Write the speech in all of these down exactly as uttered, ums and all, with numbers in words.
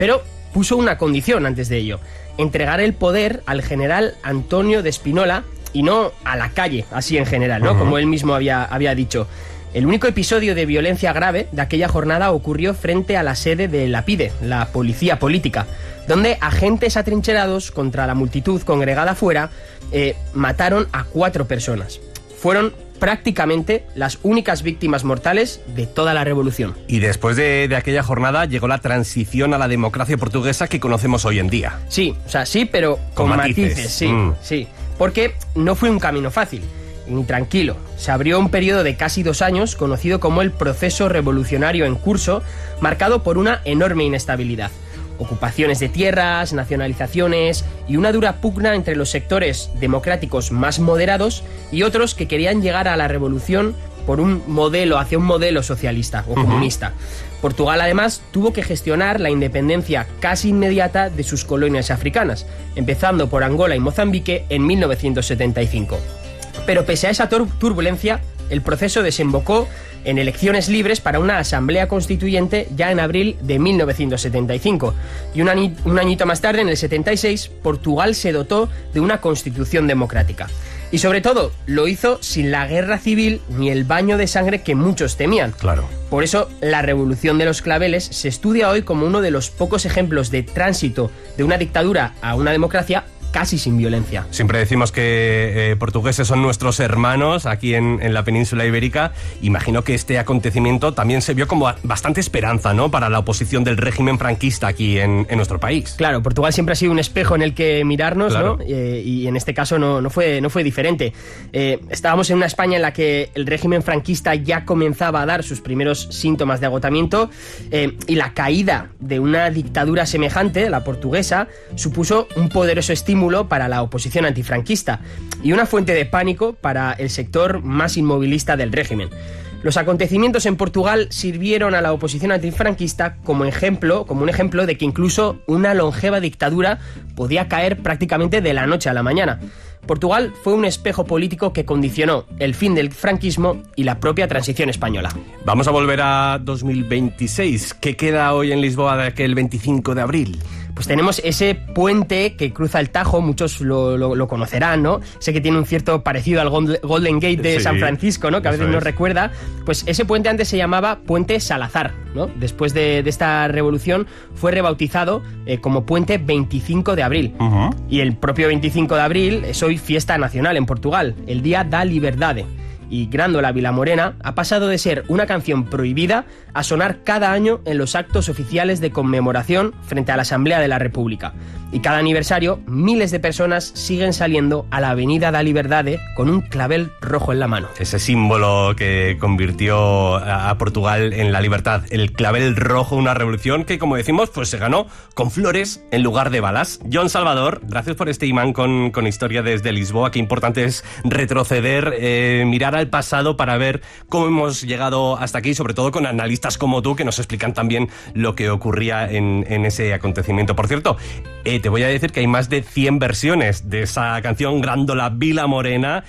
Pero puso una condición antes de ello: entregar el poder al general Antonio de Spinola y no a la calle, así en general, ¿no? Uh-huh. Como él mismo había, había dicho. El único episodio de violencia grave de aquella jornada ocurrió frente a la sede de la PIDE, la Policía Política, donde agentes atrincherados contra la multitud congregada afuera eh, mataron a cuatro personas. Fueron prácticamente las únicas víctimas mortales de toda la revolución. Y después de, de aquella jornada llegó la transición a la democracia portuguesa que conocemos hoy en día. Sí, o sea, sí, pero con, con matices. matices sí, mm. sí, porque no fue un camino fácil ni tranquilo. Se abrió un periodo de casi dos años conocido como el proceso revolucionario en curso, marcado por una enorme inestabilidad. Ocupaciones de tierras, nacionalizaciones y una dura pugna entre los sectores democráticos más moderados y otros que querían llegar a la revolución por un modelo, hacia un modelo socialista o comunista. Uh-huh. Portugal, además, tuvo que gestionar la independencia casi inmediata de sus colonias africanas, empezando por Angola y Mozambique en mil novecientos setenta y cinco. Pero pese a esa tur- turbulencia, el proceso desembocó en elecciones libres para una asamblea constituyente ya en abril de mil novecientos setenta y cinco. Y un, añi- un añito más tarde, en el setenta y seis, Portugal se dotó de una constitución democrática. Y sobre todo, lo hizo sin la guerra civil ni el baño de sangre que muchos temían. Claro. Por eso, la Revolución de los Claveles se estudia hoy como uno de los pocos ejemplos de tránsito de una dictadura a una democracia casi sin violencia. Siempre decimos que eh, portugueses son nuestros hermanos aquí en, en la península ibérica. Imagino que este acontecimiento también se vio como bastante esperanza, ¿no?, para la oposición del régimen franquista aquí en, en nuestro país. Claro, Portugal siempre ha sido un espejo en el que mirarnos, claro. ¿no? Eh, y en este caso no, no, fue, no fue diferente. Eh, estábamos en una España en la que el régimen franquista ya comenzaba a dar sus primeros síntomas de agotamiento eh, y la caída de una dictadura semejante, la portuguesa, supuso un poderoso estímulo para la oposición antifranquista y una fuente de pánico para el sector más inmovilista del régimen. Los acontecimientos en Portugal sirvieron a la oposición antifranquista como ejemplo, como un ejemplo de que incluso una longeva dictadura podía caer prácticamente de la noche a la mañana. Portugal fue un espejo político que condicionó el fin del franquismo y la propia transición española. Vamos a volver a dos mil veintiséis. ¿Qué queda hoy en Lisboa de aquel veinticinco de abril? Pues tenemos ese puente que cruza el Tajo, muchos lo, lo, lo conocerán, ¿no? Sé que tiene un cierto parecido al Golden Gate de sí, San Francisco, ¿no?, que a veces nos recuerda. Pues ese puente antes se llamaba Puente Salazar, ¿no? Después de, de esta revolución fue rebautizado eh, como Puente veinticinco de abril. Uh-huh. Y el propio veinticinco de abril es hoy fiesta nacional en Portugal, el Día da Liberdade. Y Grândola Vilamorena ha pasado de ser una canción prohibida a sonar cada año en los actos oficiales de conmemoración frente a la Asamblea de la República. Y cada aniversario, miles de personas siguen saliendo a la Avenida da Liberdade con un clavel rojo en la mano. Ese símbolo que convirtió a Portugal en la libertad, el clavel rojo, una revolución que, como decimos, pues se ganó con flores en lugar de balas. Jon Salvador, gracias por este imán con, con historia desde Lisboa. Qué importante es retroceder, eh, mirar al pasado para ver cómo hemos llegado hasta aquí, sobre todo con analistas como tú que nos explican también lo que ocurría en, en ese acontecimiento. Por cierto, eh, te voy a decir que hay más de cien versiones de esa canción Grândola Vilamorena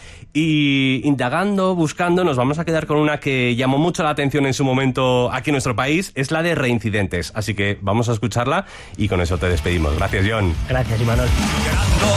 y indagando, buscando, nos vamos a quedar con una que llamó mucho la atención en su momento aquí en nuestro país, es la de Reincidentes. Así que vamos a escucharla y con eso te despedimos. Gracias, Jon. Gracias, Imanol.